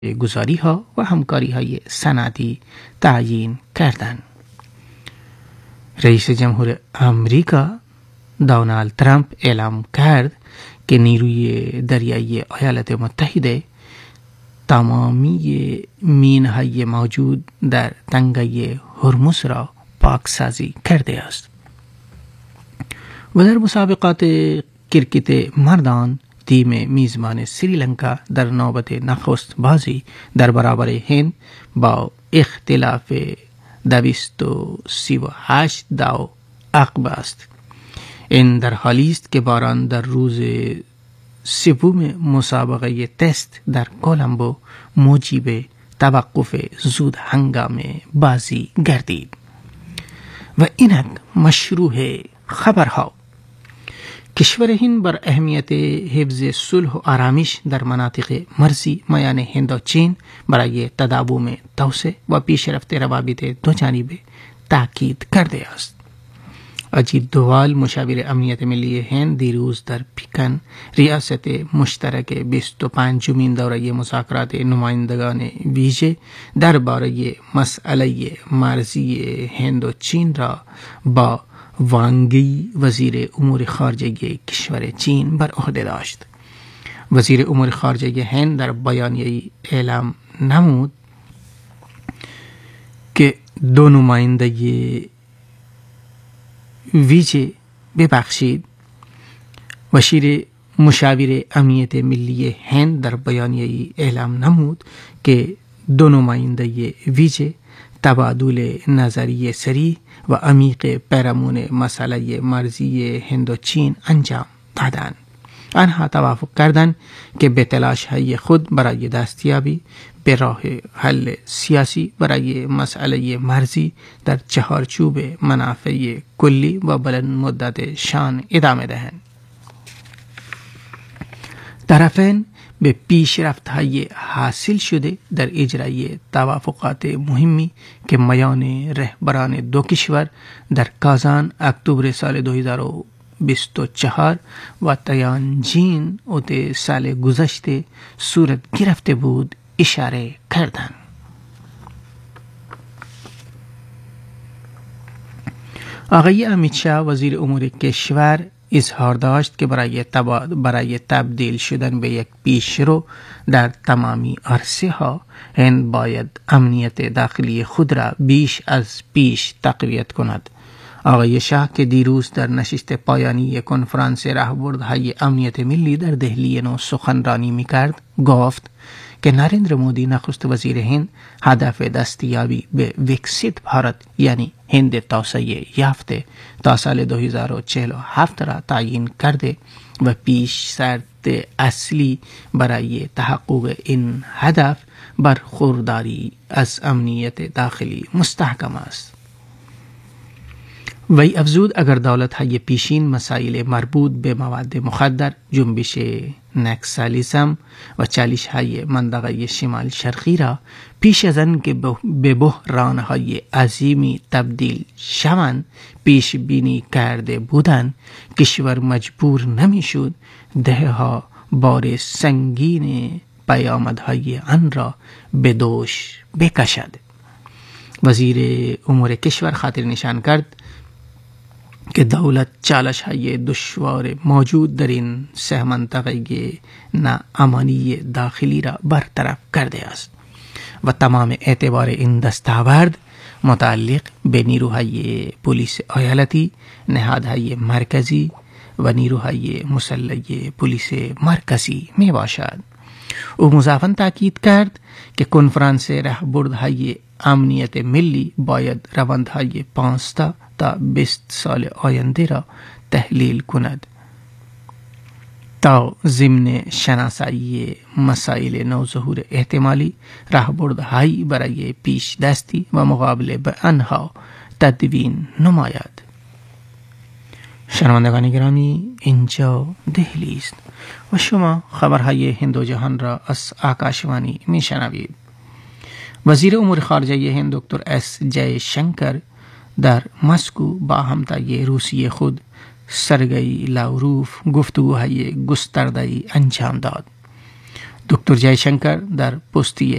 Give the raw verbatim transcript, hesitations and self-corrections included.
گذاری ها و همکاری های صنعتی تعیین کردند. رئیس جمهور آمریکا دونالد ترامپ اعلام کرد که نیروی دریایی ایالات متحده تمامی مین‌های موجود در تنگه هرمز را پاکسازی کرده است. و در مسابقات کرکت مردان تیم میزبان سریلانکا در نوبت نخست بازی در برابر هند با اختلاف دویست و سی و هشت دو عقب است. این در حالی است که باران در روز سوم مسابقه تست در کولمبو موجب توقف زود هنگام بازی گردید. و اینک مشروع خبرها. کشور هند بر اهمیت حفظ صلح و آرامش در مناطق مرزی میان هند و چین برای تداوم توسعه و پیشرفت روابط دو جانبه تاکید کرده است. اجیت دووال مشاور امنیت ملی هند دیروز در پیکن ریاست مشترک بیست و پنجمین دوره مذاکرات نمایندگان ویژه درباره مسئله مرزی هند و چین را با وانگی وزیر امور خارجه کشور چین بر عهده داشت. وزیر امور خارجه هند در بیانیه اعلام نمود که دو نماینده ویژه ببخشید وزیر مشاور امنیت ملی هند در بیانیه اعلام نمود که دو نماینده ویژه تبادل نظری سریع و عمیق پیرامون مسئله مرزی هند و چین انجام دادند. آنها توافق کردند که به تلاش های خود برای دستیابی به راه حل سیاسی برای مسئله مرزی در چهارچوب منافع کلی و بلند مدت شان ادامه دهند. طرفین به پیشرفت‌های حاصل شده در اجرای توافقات مهمی که میان رهبران دو کشور در کازان اکتبر سال دو هزار و بیست و چهار و تیانجین اوت سال گذشته صورت گرفته بود اشاره کردند. آقای امیت شاه وزیر امور کشور اظهار داشت که برای برای تبدیل شدن به یک پیشرو در تمامی عرصه ها هند باید امنیت داخلی خود را بیش از پیش تقویت کند. آقای شاه که دیروز در نشست پایانی کنفرانس راهبردهای امنیت ملی در دهلی نو سخنرانی می‌کرد گفت که نریندر مودی نخست وزیر هند هدف دستیابی به ویکسیت بھارت یعنی هند توسعه یافته تا سال دو هزار و چهل و هفت را تعیین کرده و پیش شرط اصلی برای تحقق این هدف برخورداری از امنیت داخلی مستحکم است. وی افزود اگر دولت های پیشین مسائل مربوط به مواد مخدر، جنبش نکسالیسم و چالش های منطقه شمال شرقی را پیش از آن که به بحران های عظیمی تبدیل شوند پیش بینی کرده بودند، کشور مجبور نمی شد ده ها بار سنگین پیامدهای آن را به دوش بکشد. وزیر امور کشور خاطر نشان کرد که دولت چالش های دشوار موجود در این سه منطقه ناامانی داخلی را برطرف کرده است و تمام اعتبار این دستاورد متعلق به نیروهای پلیس ایالتی، نهادهای مرکزی و نیروهای مسلح پلیس مرکزی می باشد. او مضافاً تاکید کرد که کنفرانس راهبردهای امنیت ملی باید روندهای پانزده تا بیست سال آینده را تحلیل کند تا ضمن شناسایی مسائل نوظهور احتمالی راهبردهایی برای پیش دستی و مقابله به آنها تدوین نماید. شنوندگان گرامی، اینجا دهلی است و شما خبرهای هند و جهان را از آکاشوانی می شنوید. وزیر امور خارجه هند دکتر اس جای شنکر در مسکو با همتای روسی خود سرگئی لاوروف گفتگوهای گسترده‌ای انجام داد. دکتر جایشنکر در پستی